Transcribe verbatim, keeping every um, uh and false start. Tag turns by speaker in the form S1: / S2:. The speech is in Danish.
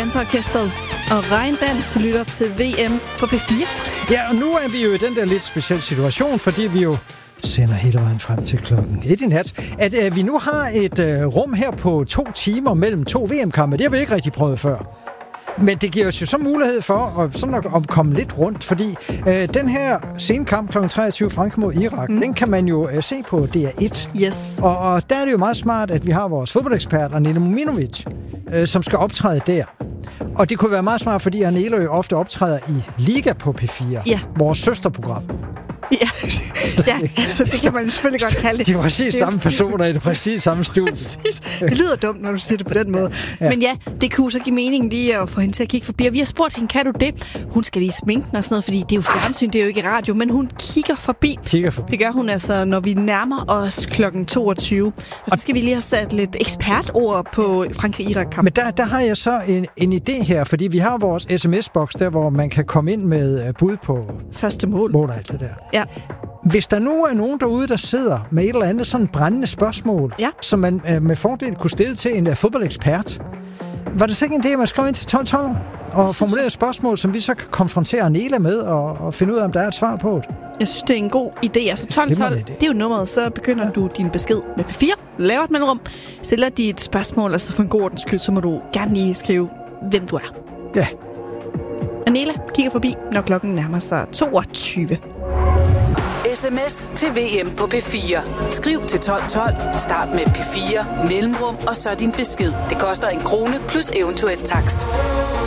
S1: Danseorkestret og Regndans. Du lytter til V M på P fire.
S2: Ja, og nu er vi jo i den der lidt specielle situation, fordi vi jo sender hele vejen frem til klokken et i nat, at øh, vi nu har et øh, rum her på to timer mellem to V M-kampe. Det har vi ikke rigtig prøvet før. Men det giver os jo så mulighed for at, sådan at, at komme lidt rundt, fordi øh, den her senkamp klokken treogtyve Frankrig mod Irak, mm. den kan man jo øh, se på D R et.
S1: Yes.
S2: Og, og der er det jo meget smart, at vi har vores fodboldekspert, Anela Mominovic, øh, som skal optræde der. Og det kunne være meget smart, fordi Anela jo ofte optræder i Liga på P fire,
S1: ja.
S2: vores søsterprogram.
S1: Ja, ja altså, det kan man jo selvfølgelig godt kalde det.
S2: De er præcis det samme personer i det præcis samme studie.
S1: Det lyder dumt, når du siger det på den måde. Ja. Men ja, det kunne så give mening lige at få hende til at kigge forbi. Og vi har spurgt hende, kan du det? Hun skal lige sminke og sådan noget, fordi det er jo fjernsyn, det er jo ikke radio. Men hun kigger forbi.
S2: Kigger forbi.
S1: Det gør hun altså, når vi nærmer os klokken toogtyve. Og så skal vi lige have sat lidt ekspertord på Frankrig-Irak-kamp.
S2: Men der, der har jeg så en, en idé her, fordi vi har vores sms-boks der, hvor man kan komme ind med bud på
S1: første mål.
S2: mål og alt det der.
S1: Ja.
S2: Hvis der nu er nogen derude, der sidder med et eller andet sådan brændende spørgsmål,
S1: ja.
S2: som man øh, med fordel kunne stille til en uh, fodboldekspert, var det så ikke en idé, at man skrev ind til tolv tolv og formulere et spørgsmål, som vi så kan konfrontere Anela med og, og finde ud af, om der er et svar på det?
S1: Jeg synes, det er en god idé. Altså tolv tolv, det, det er jo nummeret, så begynder ja. du din besked med P fire, laver et mellemrum, stiller dit spørgsmål, og så for en god ordens skyld, så må du gerne lige skrive, hvem du er.
S2: Ja.
S1: Anela kigger forbi, når klokken nærmer sig toogtyve.
S3: Sms til V M på P fire. Skriv til tolv tolv, start med P fire, mellemrum og så din besked. Det koster en krone plus eventuel takst.